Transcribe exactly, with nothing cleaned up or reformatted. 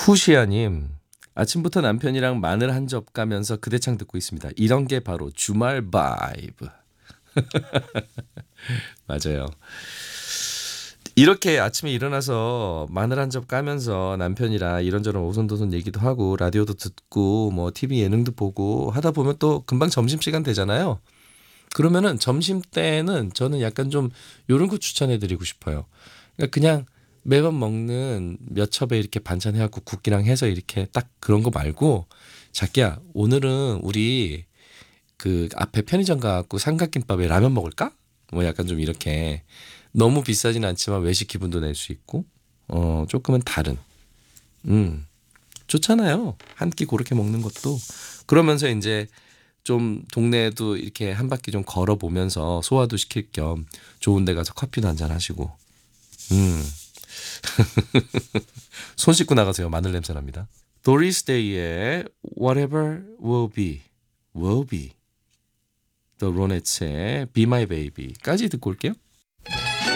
푸시아님, 아침부터 남편이랑 마늘 한 접 까면서 그대창 듣고 있습니다. 이런 게 바로 주말 바이브. 맞아요. 이렇게 아침에 일어나서 마늘 한 접 까면서 남편이랑 이런저런 오손도손 얘기도 하고 라디오도 듣고 뭐 티비 예능도 보고 하다 보면 또 금방 점심시간 되잖아요. 그러면은 점심 때는 저는 약간 좀 요런 거 추천해 드리고 싶어요. 그러니까 그냥 매번 먹는 몇 첩에 이렇게 반찬 해갖고 국기랑 해서 이렇게 딱 그런 거 말고 자기야 오늘은 우리 그 앞에 편의점 가갖고 삼각김밥에 라면 먹을까? 뭐 약간 좀 이렇게 너무 비싸진 않지만 외식 기분도 낼 수 있고 어 조금은 다른 음 좋잖아요. 한 끼 그렇게 먹는 것도 그러면서 이제 좀 동네에도 이렇게 한 바퀴 좀 걸어보면서 소화도 시킬 겸 좋은 데 가서 커피도 한잔 하시고 음 손 씻고 나가세요. 마늘 냄새 납니다. 도리스 데이의 Whatever Will Be Will Be The Ronettes 의 Be My Baby까지 듣고 올게요.